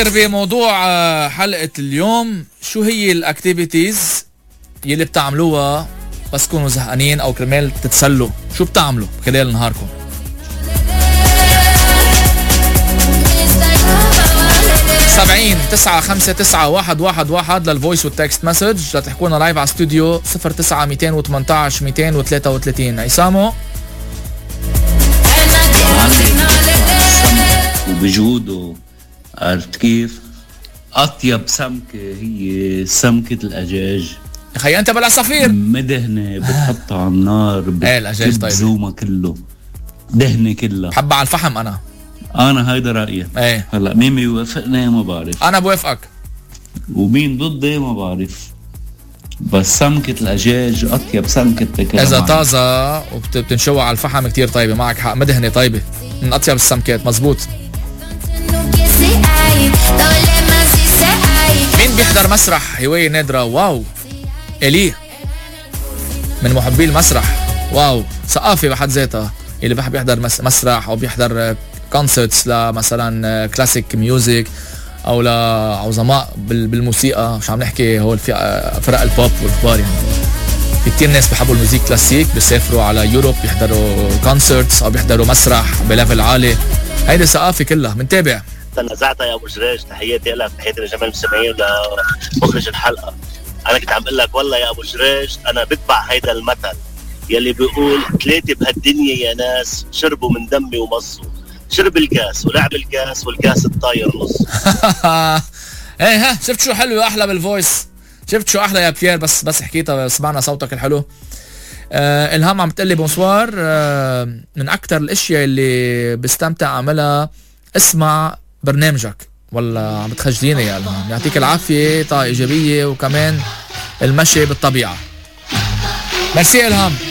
بموضوع حلقة اليوم، شو هي الاكتيفيتيز يلي بتعملوها بس تكونوا زهقانين او كرمال تتسلوا؟ شو بتعملوا خلال نهاركم؟ 70-959-111 للفويس والتكست مسج، لتحكونا لايف على استوديو 09-218-233. عصامو وبجوده، عرفت كيف؟ أطيب سمكة هي سمكة الأجاج. خي أنت بالعصافير مدهنة بتحطها على النار، الأجاج طيب زومة كله دهنة كلها. حبة على الفحم. أنا هيدا رأيي. هلا مين بيوافقني ما بعرف. أنا بوافقك. ومين ضدي ما بعرف. بس سمكة الأجاج أطيب سمكة تاكلها إذا طازة وبتنشوى على الفحم كتير طيبة. معك حق، مدهنة طيبة من أطيب السمكات. مزبوط. مين بيحضر مسرح؟ هواية نادرة. واو. إليه من محبي المسرح. واو، ثقافة بحد ذاتها. اللي بحب يحضر مسرح أو بيحضر كونسرتس لمثلا كلاسيك ميوزك أو لعظماء بالموسيقى. مش عم نحكي هول في فرق البوب والكبار. يعني في كتير ناس بيحبوا الموسيقى كلاسيك، بيسافروا على يوروب بيحضروا كونسرتس أو بيحضروا مسرح بليفل عالي. هيدي ثقافة كلها. منتابع. تنازعتها يا ابو جريج. تحياتي لك، تحياتي لجميع المستمعين ولمخرج الحلقه. انا كنت عم اقول لك والله يا ابو جريج، انا بتبع هيدا المثل يلي بيقول 3 بهالدنيا يا ناس شربوا من دمي ومصوا. شرب الكاس ولعب الكاس والكاس الطاير نص. ايه ها، شفت شو حلو واحلى بالفويس؟ شفت شو احلى يا بيير؟ بس حكيتها سمعنا صوتك الحلو. الهام عم بتقلي بونسوار. من اكتر الاشياء اللي بستمتع اعملها اسمع برنامجك. والله عم بتخجليني يا الهام. يعطيك العافيه. طاقه ايجابيه وكمان المشي بالطبيعه. ميرسي الهام.